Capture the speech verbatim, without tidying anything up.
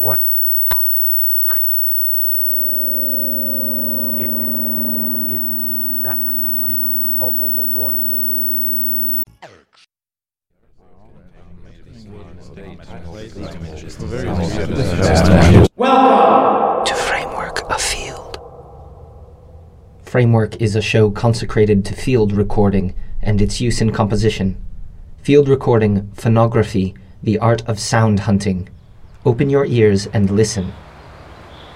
one. It is that oh, one. Welcome to Framework, a Field. Framework is a show consecrated to field recording and its use in composition. Field recording, phonography, the art of sound hunting. Open your ears and listen.